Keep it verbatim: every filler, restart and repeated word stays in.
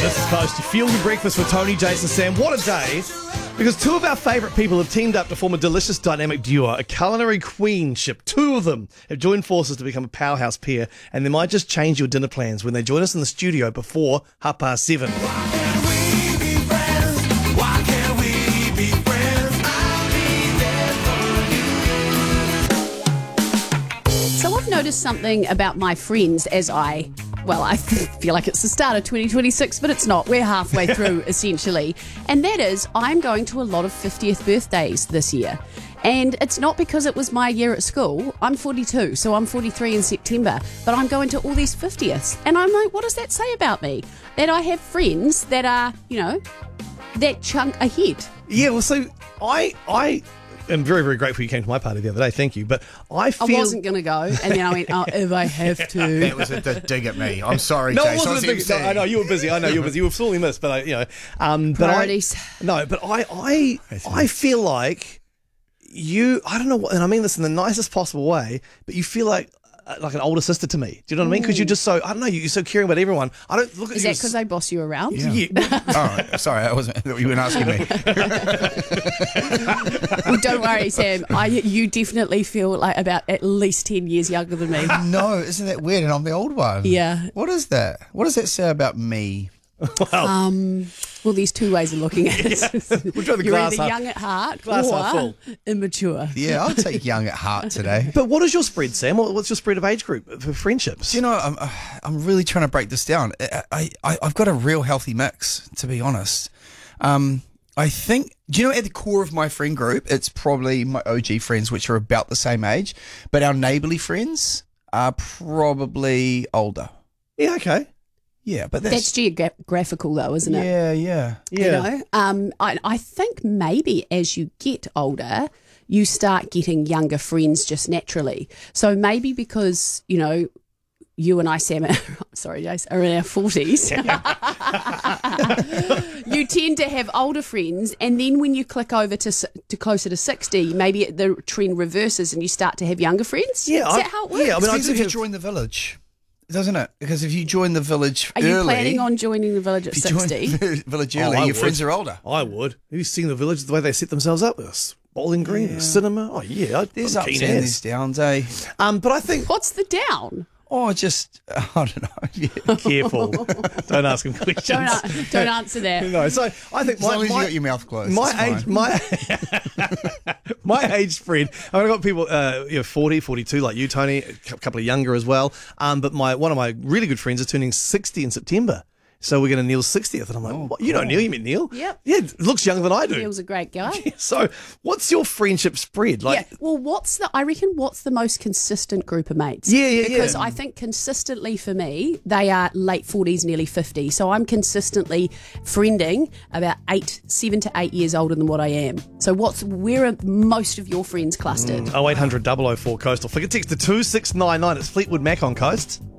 This is Coast. You feel your breakfast with Tony, Jason, Sam. What a day. Because two of our favourite people have teamed up to form a delicious dynamic duo, a culinary queenship. Two of them have joined forces to become a powerhouse pair, and they might just change your dinner plans when they join us in the studio before half past seven. So I've noticed something about my friends as I, well, I feel like it's the start of twenty twenty-six, but it's not. We're halfway through, essentially. And that is, I'm going to a lot of fiftieth birthdays this year. And it's not because it was my year at school. I'm forty-two, so I'm forty-three in September. But I'm going to all these fiftieths. And I'm like, what does that say about me? That I have friends that are, you know, that chunk ahead. Yeah, well, so I... I I'm very, very grateful you came to my party the other day. Thank you. But I feel... I wasn't going to go. And then I went, oh, if I have to. That was a d- dig at me. I'm sorry, No, Jason. it wasn't a big, no, I know, you were busy. I know you were busy. You were sorely missed, but I, you know... Um, but Priorities. I, no, but I, I, I feel like you... I don't know what... And I mean this in the nicest possible way, but you feel like... like an older sister to me. Do you know what I mean? Because you're just so, I don't know, you're so caring about everyone. I don't look at Is you. that because I boss you around? Yeah. Yeah. Oh, sorry, I wasn't. You weren't asking me. Well, don't worry, Sam. I, you definitely feel like about at least ten years younger than me. No, isn't that weird? And I'm the old one. Yeah. What is that? What does that say about me? Well, Um, well, there's two ways of looking at it. We'll try the You're glass either half- young at heart glass or half full. immature. Yeah, I'll take young at heart today. but what is your spread, Sam? What- What's your spread of age group for friendships? Do you know, I'm, uh, I'm really trying to break this down. I, I, I've got a real healthy mix, to be honest. Um, I think, do you know, at the core of my friend group, it's probably my O G friends, which are about the same age, but our neighbourly friends are probably older. Yeah, okay. Yeah, but that's... That's geographical, though, isn't it? Yeah, yeah. Yeah. You know, um, I, I think maybe as you get older, you start getting younger friends just naturally. So maybe because, you know, you and I, Sam, are, sorry, Jace, are in our forties, you tend to have older friends, and then when you click over to s- to closer to sixty, maybe the trend reverses and you start to have younger friends? Yeah, Is I- that how it works? yeah, I mean, I Depends do if you have- join the village, doesn't it? Because if you join the village Are early... you planning on joining the village at if you join sixty? the village Oh, early, I your would. friends are older. I would. Have you seen the village, the way they set themselves up with us? Bowling green, Yeah. cinema. Oh, yeah. I'd, There's I'm ups keen and as. there's downs, eh? Um, but I think... What's the down? Oh, just, I don't know. Yeah. Careful. Don't ask him questions. Don't, a- don't answer that. No, so I think As my, long as my, you got your mouth closed. my it's age, fine. my my age spread. I mean, I've got people, uh, you know, forty, forty-two, like you, Tony. A cou- couple of younger as well. Um, but my one of my really good friends is turning sixty in September. So we're going to Neil's sixtieth, and I'm like, Oh, what? You know cool. Neil? You meet Neil? Yep. Yeah, looks younger than I do. Neil's a great guy. So, what's your friendship spread like? Yeah. Well, what's the? I reckon what's the most consistent group of mates? Yeah, yeah, yeah. Because I think consistently for me, they are late forties, nearly fifty. So I'm consistently friending about eight, seven to eight years older than what I am. So what's where are most of your friends clustered? oh eight hundred, double oh four Coastal. Flick a text to two six nine nine. It's Fleetwood Mac on Coast.